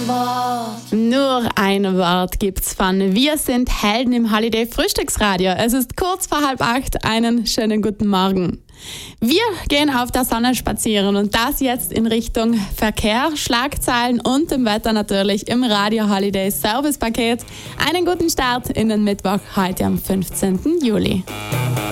Nur ein Wort gibt's von Wir sind Helden im Holiday Frühstücksradio. Es ist kurz vor 7:30. Einen schönen guten Morgen. Wir gehen auf der Sonne spazieren und das jetzt in Richtung Verkehr, Schlagzeilen und dem Wetter natürlich im Radio Holiday Service Paket. Einen guten Start in den Mittwoch heute am 15. Juli.